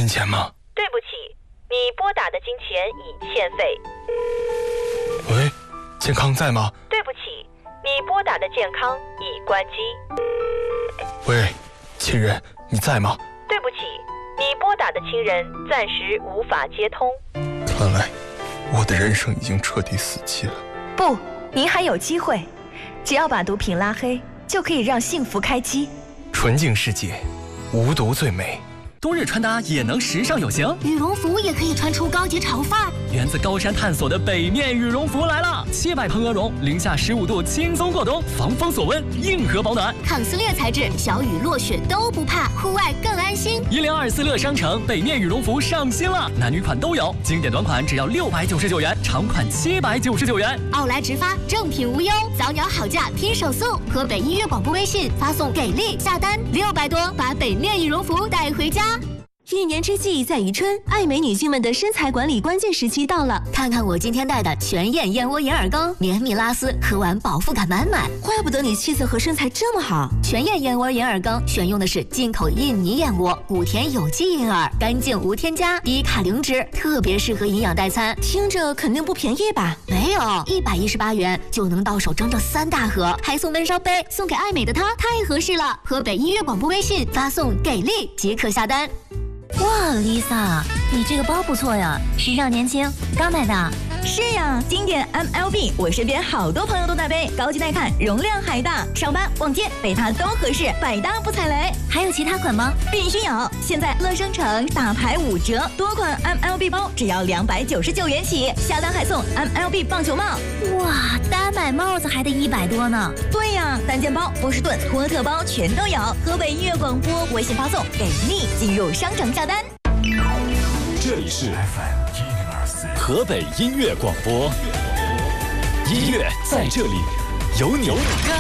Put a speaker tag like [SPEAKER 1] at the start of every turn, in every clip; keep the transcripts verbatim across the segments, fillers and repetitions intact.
[SPEAKER 1] 钱吗？
[SPEAKER 2] 对不起，你拨打的金钱已欠费。
[SPEAKER 1] 喂，健康在吗？
[SPEAKER 2] 对不起，你拨打的健康已关机。
[SPEAKER 1] 喂，亲人，你在吗？
[SPEAKER 2] 对不起，你拨打的亲人暂时无法接通。
[SPEAKER 1] 看来我的人生已经彻底死机了。
[SPEAKER 3] 不，您还有机会，只要把毒品拉黑，就可以让幸福开机。
[SPEAKER 1] 纯净世界，无毒最美。
[SPEAKER 4] 冬日穿搭也能时尚有型，
[SPEAKER 5] 羽绒服也可以穿出高级潮范儿。
[SPEAKER 4] 源自高山探索的北面羽绒服来了，七百蓬鹅绒，零下十五度轻松过冬，防风锁温，硬核保暖，
[SPEAKER 5] 抗撕裂材质，小雨落雪都不怕，户外更安心。
[SPEAKER 4] 一零二四乐商城北面羽绒服上新了，男女款都有，经典短款只要六百九十九元，长款七百九十九元。
[SPEAKER 5] 奥莱直发，正品无忧，早鸟好价拼手速。河北音乐广播微信发送给力下单六百多，把北面羽绒服带回家。
[SPEAKER 6] 一年之计在于春，爱美女性们的身材管理关键时期到了。
[SPEAKER 5] 看看我今天带的全燕燕窝银耳羹，绵密拉丝，喝完饱腹感满满。
[SPEAKER 6] 怪不得你气色和身材这么好。
[SPEAKER 5] 全燕燕窝银耳羹选用的是进口印尼燕窝，谷田有机银耳，干净无添加，低卡零脂，特别适合营养代餐。
[SPEAKER 6] 听着肯定不便宜吧？
[SPEAKER 5] 没有，一百一十八元就能到手整整三大盒，还送温烧杯，送给爱美的她太合适了。河北音乐广播微信发送给力即可下单。
[SPEAKER 7] 哇 ，Lisa， 你这个包不错呀，时尚年轻，刚买的。
[SPEAKER 3] 是呀，经典 M L B， 我身边好多朋友都在背，高级耐看，容量还大，上班逛街背它都合适，百搭不踩雷。
[SPEAKER 7] 还有其他款吗？
[SPEAKER 3] 必须有！现在乐商城大牌五折，多款 M L B 包只要两百九十九元起，下单还送 M L B 棒球帽。
[SPEAKER 7] 哇，单买帽子还得一百多呢。
[SPEAKER 3] 对呀，单件包、波士顿、托特包全都有。河北音乐广播微信发送给力，进入商城下单。
[SPEAKER 8] 这里是 F M 一零二四河北音乐广播，音乐在这里，有你。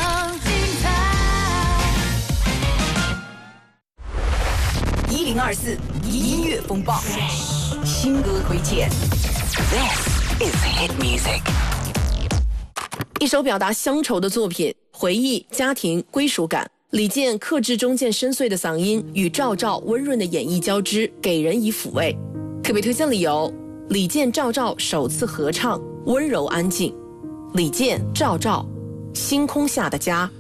[SPEAKER 9] 一零二四音乐风暴，新歌推荐。This is hit music。
[SPEAKER 10] 一首表达乡愁的作品，回忆、家庭、归属感。李健克制中渐深邃的嗓音与赵照温润的演绎交织，给人以抚慰。特别推荐理由：李健、赵照首次合唱，温柔安静。李健、赵照，星空下的家。